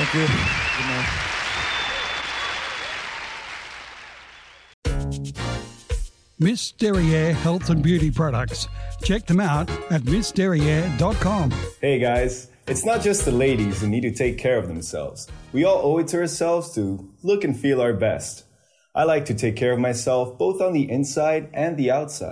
Thank you. Good night. Miss Derriere Health and Beauty Products. Check them out at missderriere.com. Hey guys, it's not just the ladies who need to take care of themselves. We all owe it to ourselves to look and feel our best. I like to take care of myself both on the inside and the outside.